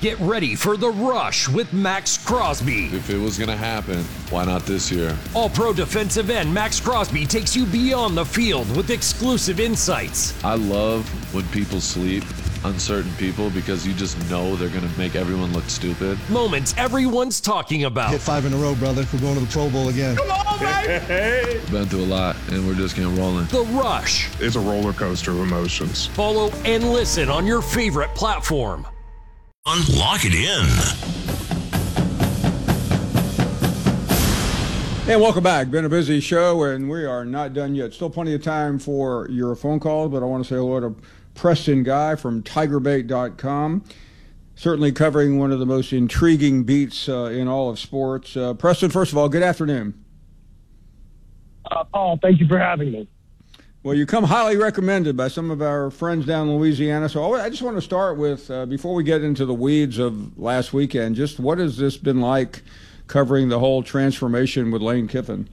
Get ready for The Rush with Max Crosby. If it was going to happen, why not this year? All-Pro defensive end Max Crosby takes you beyond the field with exclusive insights. I love when people sleep on certain people because you just know they're going to make everyone look stupid. Moments everyone's talking about. Hit 5 in a row, brother. We're going to the Pro Bowl again. Come on, baby! Been through a lot, and we're just getting rolling. The Rush. It's a roller coaster of emotions. Follow and listen on your favorite platform. Lock it in. Hey, welcome back. Been a busy show, and we are not done yet. Still plenty of time for your phone calls, but I want to say hello to Preston Guy from TigerBait.com. Certainly covering one of the most intriguing beats in all of sports. Preston, first of all, good afternoon. Paul, thank you for having me. Well, you come highly recommended by some of our friends down in Louisiana. So I just want to start with, before we get into the weeds of last weekend, just what has this been like covering the whole transformation with Lane Kiffin?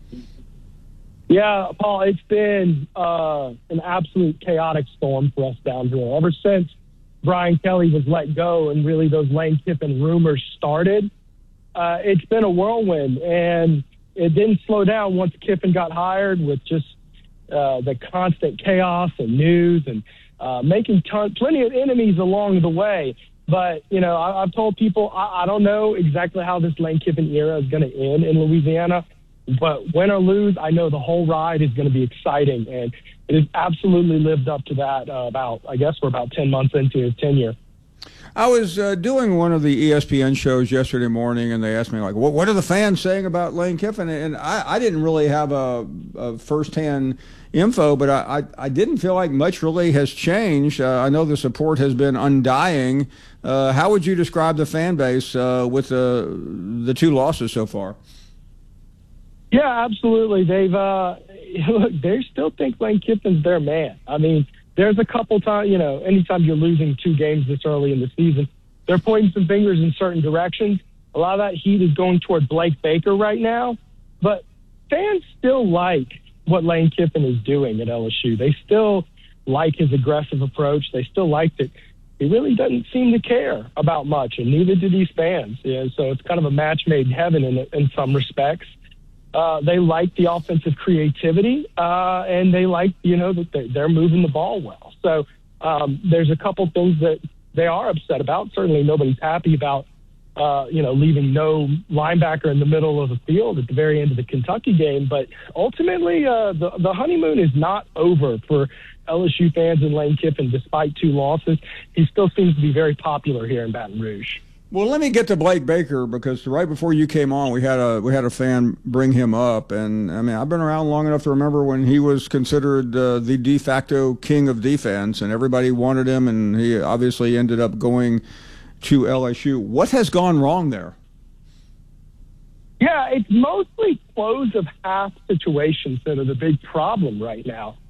Yeah, Paul, it's been an absolute chaotic storm for us down here. Ever since Brian Kelly was let go and really those Lane Kiffin rumors started, it's been a whirlwind. And it didn't slow down once Kiffin got hired with just the constant chaos and news and making plenty of enemies along the way. But, you know, I've told people I don't know exactly how this Lane Kiffin era is going to end in Louisiana. But win or lose, I know the whole ride is going to be exciting. And it has absolutely lived up to that we're about 10 months into his tenure. I was doing one of the ESPN shows yesterday morning, and they asked me, like, what are the fans saying about Lane Kiffin? And I didn't really have a firsthand info, but I didn't feel like much really has changed. I know the support has been undying. How would you describe the fan base with the two losses so far? Yeah, absolutely. They still think Lane Kiffin's their man. I mean, there's a couple times, you know, anytime you're losing 2 games this early in the season, they're pointing some fingers in certain directions. A lot of that heat is going toward Blake Baker right now, but fans still like what Lane Kiffin is doing at LSU. They still like his aggressive approach. They still like that he really doesn't seem to care about much, and neither do these fans. Yeah, so it's kind of a match made in heaven in some respects. They like the offensive creativity, and they like, you know, that they're moving the ball well. So there's a couple things that they are upset about. Certainly nobody's happy about, leaving no linebacker in the middle of the field at the very end of the Kentucky game. But ultimately, the honeymoon is not over for LSU fans and Lane Kiffin. Despite 2 losses, he still seems to be very popular here in Baton Rouge. Well, let me get to Blake Baker, because right before you came on, we had a fan bring him up, and I mean, I've been around long enough to remember when he was considered the de facto king of defense, and everybody wanted him, and he obviously ended up going to LSU. What has gone wrong there? Yeah, it's mostly close of half situations that are the big problem right now.